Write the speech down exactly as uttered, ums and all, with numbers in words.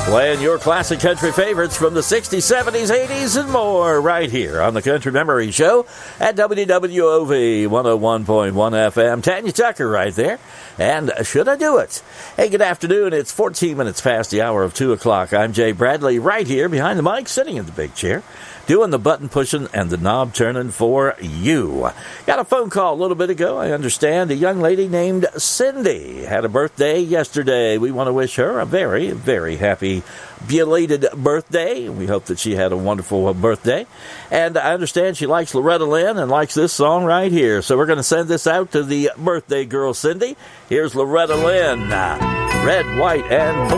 Playing your classic country favorites from the sixties, seventies, eighties, and more right here on the Country Memory Show at W W O V one oh one point one F M. Tanya Tucker right there. And Should I Do It? Hey, good afternoon. It's fourteen minutes past the hour of two o'clock. I'm Jay Bradley right here behind the mic, sitting in the big chair, doing the button pushing and the knob turning for you. Got a phone call a little bit ago, I understand. A young lady named Cindy had a birthday yesterday. We want to wish her a very, very happy belated birthday. We hope that she had a wonderful birthday. And I understand she likes Loretta Lynn and likes this song right here. So we're going to send this out to the birthday girl, Cindy. Here's Loretta Lynn, Red, White, and Blue.